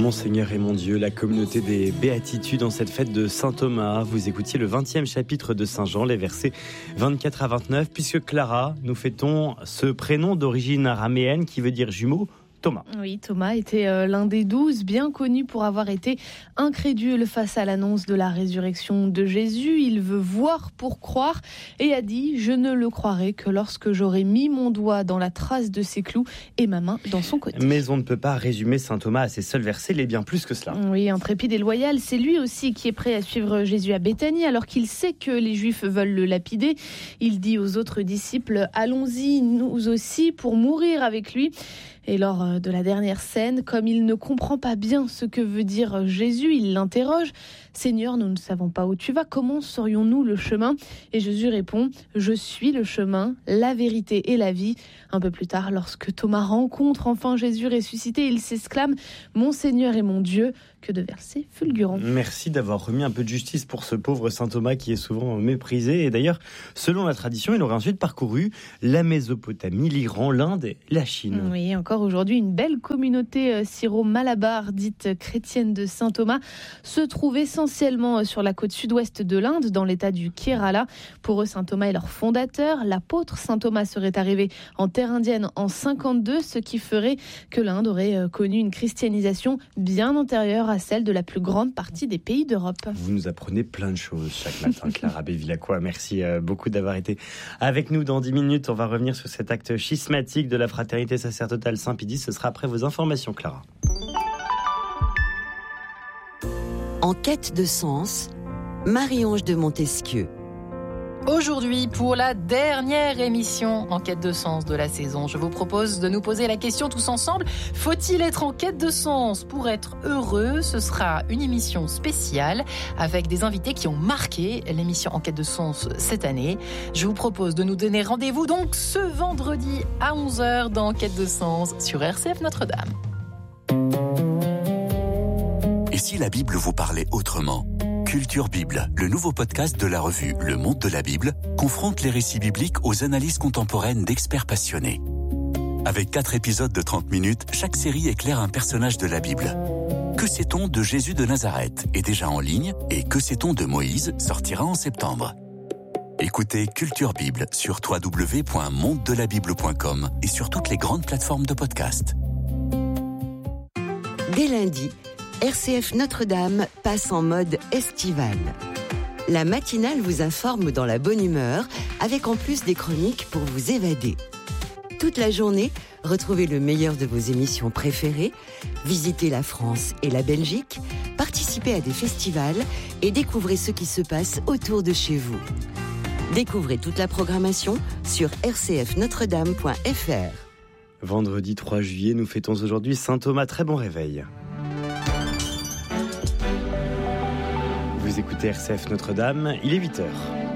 Mon Seigneur et mon Dieu, la communauté des béatitudes en cette fête de Saint Thomas. Vous écoutiez le 20e chapitre de Saint Jean, les versets 24 à 29, puisque Clara, nous fêtons ce prénom d'origine araméenne qui veut dire jumeau, Thomas. Oui, Thomas était l'un des 12, bien connu pour avoir été incrédule face à l'annonce de la résurrection de Jésus. Il veut voir pour croire et a dit « Je ne le croirai que lorsque j'aurai mis mon doigt dans la trace de ses clous et ma main dans son côté. » Mais on ne peut pas résumer saint Thomas à ses seuls versets, il est bien plus que cela. Oui, intrépide et loyal, c'est lui aussi qui est prêt à suivre Jésus à Béthanie alors qu'il sait que les Juifs veulent le lapider. Il dit aux autres disciples « Allons-y, nous aussi, pour mourir avec lui ». Et lors de la dernière scène, comme il ne comprend pas bien ce que veut dire Jésus, il l'interroge. « Seigneur, nous ne savons pas où tu vas, comment saurions-nous le chemin ?» Et Jésus répond « Je suis le chemin, la vérité et la vie ». Un peu plus tard, lorsque Thomas rencontre enfin Jésus ressuscité, il s'exclame « Mon Seigneur et mon Dieu ». Que de versets fulgurants. Merci d'avoir remis un peu de justice pour ce pauvre saint Thomas qui est souvent méprisé. Et d'ailleurs, selon la tradition, il aurait ensuite parcouru la Mésopotamie, l'Iran, l'Inde et la Chine. Oui, encore aujourd'hui, une belle communauté syro-malabar, dite chrétienne de saint Thomas, se trouve essentiellement sur la côte sud-ouest de l'Inde, dans l'état du Kerala. Pour eux, saint Thomas est leur fondateur. L'apôtre saint Thomas serait arrivé en terre indienne en 52, ce qui ferait que l'Inde aurait connu une christianisation bien antérieure à celle de la plus grande partie des pays d'Europe. Vous nous apprenez plein de choses chaque matin, Clara Bevilacqua. Merci beaucoup d'avoir été avec nous. Dans 10 minutes, on va revenir sur cet acte schismatique de la fraternité sacerdotale Saint-Pédis. Ce sera après vos informations, Clara. En quête de sens, Marie-Ange de Montesquieu. Aujourd'hui, pour la dernière émission en quête de sens de la saison, je vous propose de nous poser la question tous ensemble. Faut-il être en quête de sens pour être heureux ? Ce sera une émission spéciale avec des invités qui ont marqué l'émission en quête de sens cette année. Je vous propose de nous donner rendez-vous donc ce vendredi à 11h dans Quête de sens sur RCF Notre-Dame. Et si la Bible vous parlait autrement ? Culture Bible, le nouveau podcast de la revue Le Monde de la Bible, confronte les récits bibliques aux analyses contemporaines d'experts passionnés. Avec 4 épisodes de 30 minutes, chaque série éclaire un personnage de la Bible. Que sait-on de Jésus de Nazareth est déjà en ligne et Que sait-on de Moïse sortira en septembre. Écoutez Culture Bible sur www.mondedelabible.com et sur toutes les grandes plateformes de podcast. Dès lundi, RCF Notre-Dame passe en mode estival. La matinale vous informe dans la bonne humeur, avec en plus des chroniques pour vous évader. Toute la journée, retrouvez le meilleur de vos émissions préférées, visitez la France et la Belgique, participez à des festivals et découvrez ce qui se passe autour de chez vous. Découvrez toute la programmation sur rcfnotredame.fr. Vendredi 3 juillet, nous fêtons aujourd'hui saint Thomas. Très bon réveil. Vous écoutez RCF Notre-Dame, il est 8h.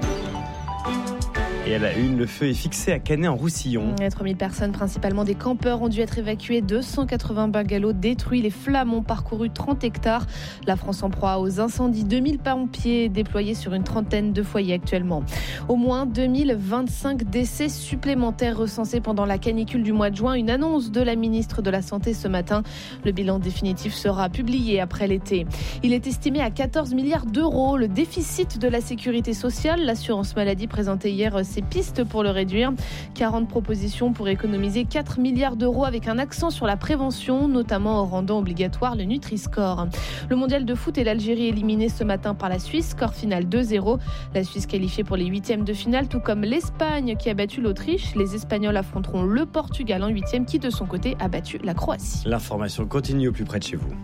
Et à la une, le feu est fixé à Canet-en-Roussillon. 3000 personnes, principalement des campeurs, ont dû être évacuées. 280 bungalows détruits. Les flammes ont parcouru 30 hectares. La France en proie aux incendies. 2000 pompiers déployés sur une trentaine de foyers actuellement. Au moins 2025 décès supplémentaires recensés pendant la canicule du mois de juin. Une annonce de la ministre de la Santé ce matin. Le bilan définitif sera publié après l'été. Il est estimé à 14 milliards d'euros. Le déficit de la sécurité sociale. L'assurance maladie présentait hier ses pistes pour le réduire. 40 propositions pour économiser 4 milliards d'euros avec un accent sur la prévention, notamment en rendant obligatoire le Nutri-Score. Le mondial de foot et l'Algérie éliminés ce matin par la Suisse, score final 2-0. La Suisse qualifiée pour les huitièmes de finale, tout comme l'Espagne qui a battu l'Autriche. Les Espagnols affronteront le Portugal en huitième qui de son côté a battu la Croatie. L'information continue au plus près de chez vous.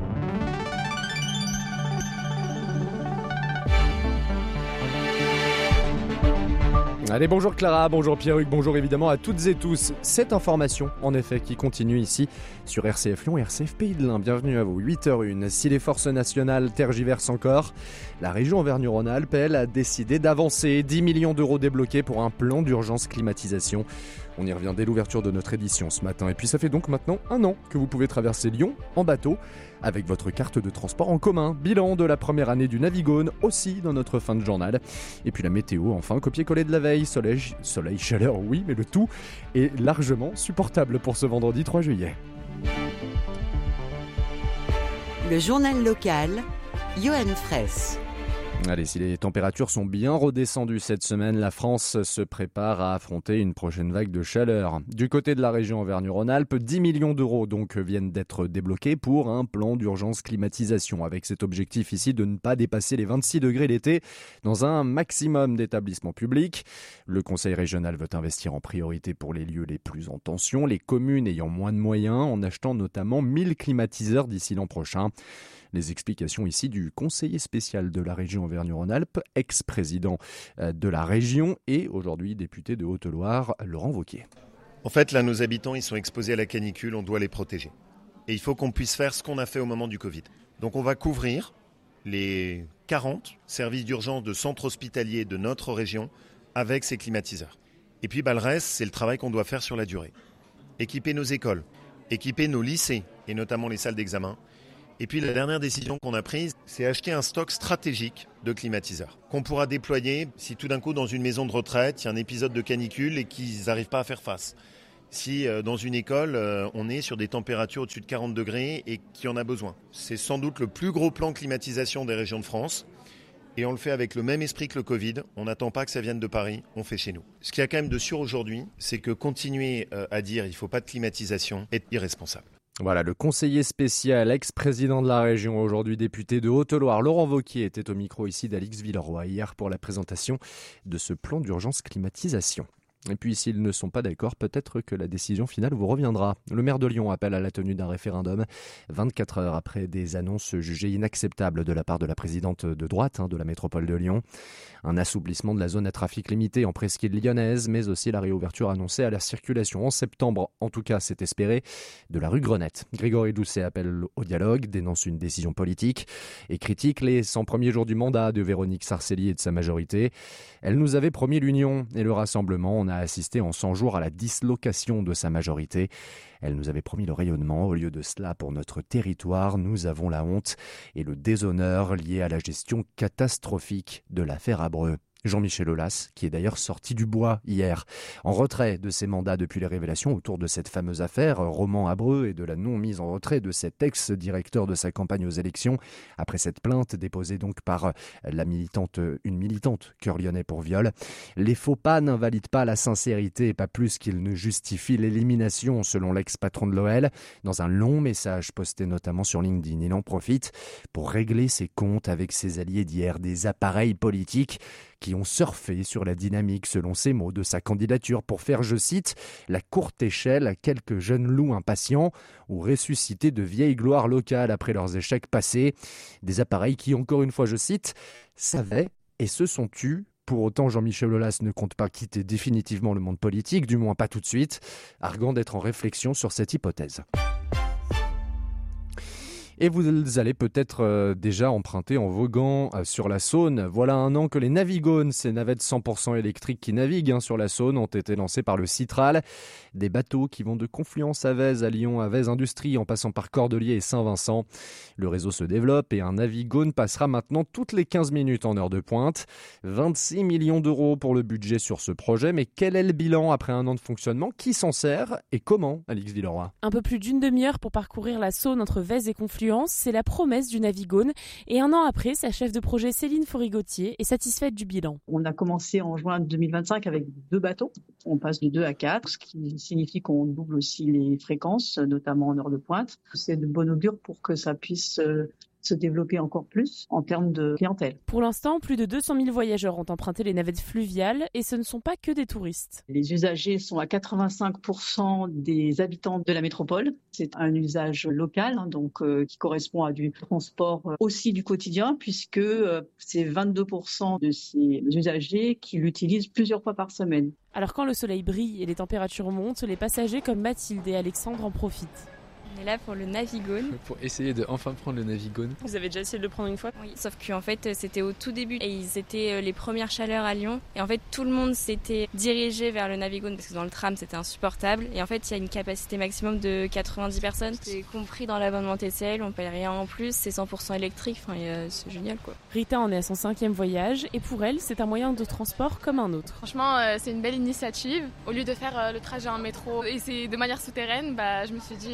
Allez, bonjour Clara, bonjour Pierruc, bonjour évidemment à toutes et tous. Cette information, en effet, qui continue ici sur RCF Lyon et RCF Pays de l'Ain. Bienvenue à vous, 8h01. Si les forces nationales tergiversent encore, la région Auvergne-Rhône-Alpes, elle, a décidé d'avancer 10 millions d'euros débloqués pour un plan d'urgence climatisation. On y revient dès l'ouverture de notre édition ce matin. Et puis ça fait donc maintenant 1 an que vous pouvez traverser Lyon en bateau avec votre carte de transport en commun. Bilan de la première année du Navigone aussi dans notre fin de journal. Et puis la météo, enfin, copier-coller de la veille. Soleil, chaleur, oui, mais le tout est largement supportable pour ce vendredi 3 juillet. Le journal local, Johan Fraisse. Allez, si les températures sont bien redescendues cette semaine, la France se prépare à affronter une prochaine vague de chaleur. Du côté de la région Auvergne-Rhône-Alpes, 10 millions d'euros donc viennent d'être débloqués pour un plan d'urgence climatisation, avec cet objectif ici de ne pas dépasser les 26 degrés l'été dans un maximum d'établissements publics. Le Conseil régional veut investir en priorité pour les lieux les plus en tension, les communes ayant moins de moyens, en achetant notamment 1000 climatiseurs d'ici l'an prochain. Les explications ici du conseiller spécial de la région Auvergne-Rhône-Alpes, ex-président de la région et aujourd'hui député de Haute-Loire, Laurent Wauquiez. En fait, là, nos habitants, ils sont exposés à la canicule, on doit les protéger. Et il faut qu'on puisse faire ce qu'on a fait au moment du Covid. Donc on va couvrir les 40 services d'urgence de centres hospitaliers de notre région avec ces climatiseurs. Et puis le reste, c'est le travail qu'on doit faire sur la durée. Équiper nos écoles, équiper nos lycées et notamment les salles d'examen. Et puis la dernière décision qu'on a prise, c'est acheter un stock stratégique de climatiseurs qu'on pourra déployer si tout d'un coup dans une maison de retraite, il y a un épisode de canicule et qu'ils n'arrivent pas à faire face. Si dans une école, on est sur des températures au-dessus de 40 degrés et qu'il y en a besoin. C'est sans doute le plus gros plan climatisation des régions de France. Et on le fait avec le même esprit que le Covid. On n'attend pas que ça vienne de Paris, on fait chez nous. Ce qu'il y a quand même de sûr aujourd'hui, c'est que continuer à dire il ne faut pas de climatisation est irresponsable. Voilà, le conseiller spécial, ex-président de la région, aujourd'hui député de Haute-Loire, Laurent Wauquiez, était au micro ici d'Alix Villeroy hier pour la présentation de ce plan d'urgence climatisation. Et puis s'ils ne sont pas d'accord, peut-être que la décision finale vous reviendra. Le maire de Lyon appelle à la tenue d'un référendum 24 heures après des annonces jugées inacceptables de la part de la présidente de droite de la métropole de Lyon. Un assouplissement de la zone à trafic limité en presqu'île lyonnaise, mais aussi la réouverture annoncée à la circulation en septembre, en tout cas c'est espéré, de la rue Grenette. Grégory Doucet appelle au dialogue, dénonce une décision politique et critique les 100 premiers jours du mandat de Véronique Sarcely et de sa majorité. Elle nous avait promis l'union et le rassemblement. On a assisté en 100 jours à la dislocation de sa majorité. Elle nous avait promis le rayonnement. Au lieu de cela, pour notre territoire, nous avons la honte et le déshonneur lié à la gestion catastrophique de l'affaire Abreu. Jean-Michel Aulas, qui est d'ailleurs sorti du bois hier, en retrait de ses mandats depuis les révélations autour de cette fameuse affaire, Roman Abreu, et de la non-mise en retrait de cet ex-directeur de sa campagne aux élections, après cette plainte déposée donc par une militante Cœur Lyonnais pour viol. Les faux pas n'invalident pas la sincérité et pas plus qu'ils ne justifient l'élimination, selon l'ex-patron de l'OL. Dans un long message posté notamment sur LinkedIn, il en profite pour régler ses comptes avec ses alliés d'hier, des appareils politiques qui ont surfé sur la dynamique, selon ses mots, de sa candidature pour faire, je cite, la courte échelle à quelques jeunes loups impatients ou ressusciter de vieilles gloires locales après leurs échecs passés. Des appareils qui, encore une fois, je cite, savaient et se sont tus. Pour autant, Jean-Michel Aulas ne compte pas quitter définitivement le monde politique, du moins pas tout de suite, arguant d'être en réflexion sur cette hypothèse. Et vous allez peut-être déjà emprunter en voguant sur la Saône. Voilà un an que les Navigones, ces navettes 100% électriques qui naviguent sur la Saône, ont été lancées par le Citral. Des bateaux qui vont de Confluence à Vèze, à Lyon, à Vèze Industrie, en passant par Cordeliers et Saint-Vincent. Le réseau se développe et un Navigone passera maintenant toutes les 15 minutes en heure de pointe. 26 millions d'euros pour le budget sur ce projet. Mais quel est le bilan après un an de fonctionnement? Qui s'en sert et comment, Alix Villeroy? Un peu plus d'une demi-heure pour parcourir la Saône entre Vèze et Confluence. C'est la promesse du Navigone. Et un an après, sa chef de projet Céline Forigautier est satisfaite du bilan. On a commencé en juin 2025 avec 2 bateaux. On passe de 2 à 4, ce qui signifie qu'on double aussi les fréquences, notamment en heure de pointe. C'est de bon augure pour que ça puisse se développer encore plus en termes de clientèle. Pour l'instant, plus de 200 000 voyageurs ont emprunté les navettes fluviales et ce ne sont pas que des touristes. Les usagers sont à 85% des habitants de la métropole. C'est un usage local, donc qui correspond à du transport aussi du quotidien, puisque c'est 22% de ces usagers qui l'utilisent plusieurs fois par semaine. Alors quand le soleil brille et les températures montent, les passagers comme Mathilde et Alexandre en profitent. On est là pour le Navigone. Pour essayer de enfin prendre le Navigone. Vous avez déjà essayé de le prendre une fois? Oui, sauf qu'en fait c'était au tout début et c'était les premières chaleurs à Lyon. Et en fait tout le monde s'était dirigé vers le Navigone parce que dans le tram c'était insupportable. Et en fait il y a une capacité maximum de 90 personnes. C'est compris dans l'abonnement TCL, on paye rien en plus, c'est 100% électrique, c'est génial quoi. Rita en est à son 5e voyage et pour elle c'est un moyen de transport comme un autre. Franchement c'est une belle initiative. Au lieu de faire le trajet en métro et c'est de manière souterraine, je me suis dit quand il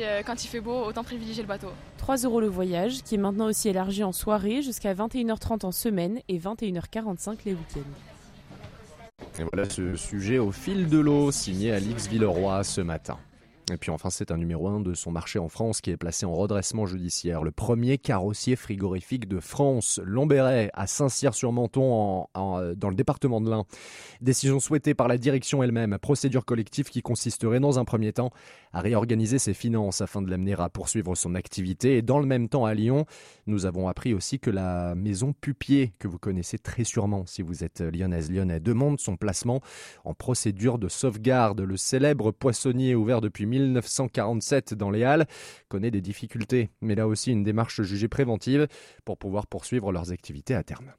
fait beau, autant privilégier le bateau. 3 € le voyage, qui est maintenant aussi élargi en soirée jusqu'à 21h30 en semaine et 21h45 les week-ends. Et voilà ce sujet au fil de l'eau, signé Alix Villeroy ce matin. Et puis enfin, c'est un numéro 1 de son marché en France qui est placé en redressement judiciaire. Le premier carrossier frigorifique de France, Lombéret, à Saint-Cyr-sur-Menton, dans le département de l'Ain. Décision souhaitée par la direction elle-même. Procédure collective qui consisterait dans un premier temps à réorganiser ses finances afin de l'amener à poursuivre son activité. Et dans le même temps, à Lyon, nous avons appris aussi que la maison Pupier, que vous connaissez très sûrement si vous êtes lyonnais, demande son placement en procédure de sauvegarde. Le célèbre poissonnier ouvert depuis 1947 dans les Halles connaît des difficultés, mais là aussi une démarche jugée préventive pour pouvoir poursuivre leurs activités à terme.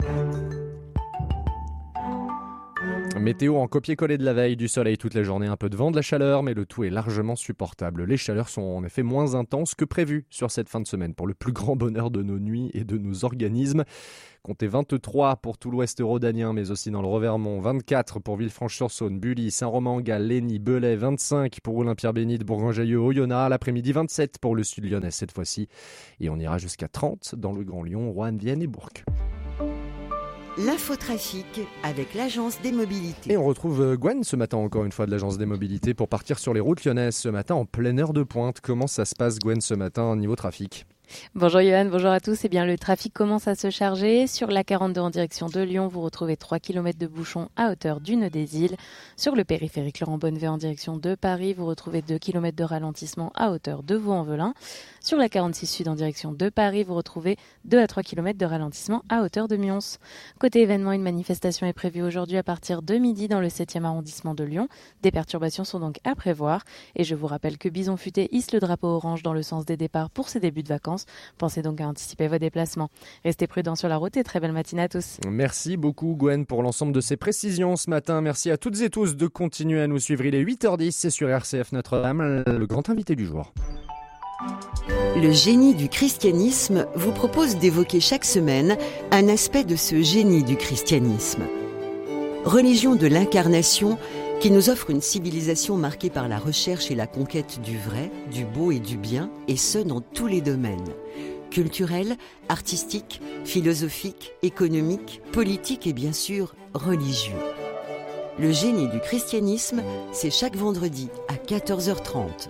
Météo en copier-coller de la veille, du soleil toute la journée, un peu de vent, de la chaleur, mais le tout est largement supportable. Les chaleurs sont en effet moins intenses que prévu sur cette fin de semaine, pour le plus grand bonheur de nos nuits et de nos organismes. Comptez 23 pour tout l'ouest rhodanien, mais aussi dans le Revermont, 24 pour Villefranche-sur-Saône, Bully, Saint-Romain-en-Galles, Lény, Belay, 25 pour Oulin-Pierre-Bénite, Bourgoin-Jallieu, Oyonnax, l'après-midi 27 pour le sud lyonnais cette fois-ci, et on ira jusqu'à 30 dans le Grand Lyon, Roanne, Vienne et Bourg. L'infotrafic avec l'Agence des Mobilités. Et on retrouve Gwen ce matin encore une fois de l'Agence des Mobilités pour partir sur les routes lyonnaises ce matin en pleine heure de pointe. Comment ça se passe Gwen ce matin au niveau trafic ? Bonjour Johan, bonjour à tous. Eh bien, le trafic commence à se charger. Sur la 42 en direction de Lyon, vous retrouvez 3 km de bouchons à hauteur du Nœud des Îles. Sur le périphérique Laurent Bonnevet en direction de Paris, vous retrouvez 2 km de ralentissement à hauteur de Vaux-en-Velin. Sur la 46 Sud en direction de Paris, vous retrouvez 2 à 3 km de ralentissement à hauteur de Mions. Côté événement, une manifestation est prévue aujourd'hui à partir de midi dans le 7e arrondissement de Lyon. Des perturbations sont donc à prévoir. Et je vous rappelle que Bison Futé hisse le drapeau orange dans le sens des départs pour ses débuts de vacances. Pensez donc à anticiper vos déplacements. Restez prudents sur la route et très belle matinée à tous. Merci beaucoup Gwen pour l'ensemble de ces précisions ce matin. Merci à toutes et tous de continuer à nous suivre. Il est 8h10, c'est sur RCF Notre-Dame, le grand invité du jour. Le génie du christianisme vous propose d'évoquer chaque semaine un aspect de ce génie du christianisme. Religion de l'incarnation qui nous offre une civilisation marquée par la recherche et la conquête du vrai, du beau et du bien, et ce dans tous les domaines. Culturel, artistique, philosophique, économique, politique et bien sûr religieux. Le génie du christianisme, c'est chaque vendredi à 14h30.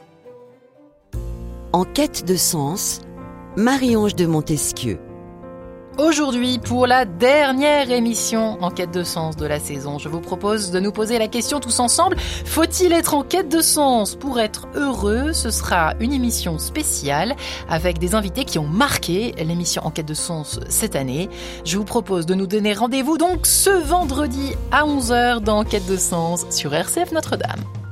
En quête de sens, Marie-Ange de Montesquieu. Aujourd'hui, pour la dernière émission en quête de sens de la saison, je vous propose de nous poser la question tous ensemble. Faut-il être en quête de sens pour être heureux ? Ce sera une émission spéciale avec des invités qui ont marqué l'émission en quête de sens cette année. Je vous propose de nous donner rendez-vous donc ce vendredi à 11h dans Quête de sens sur RCF Notre-Dame.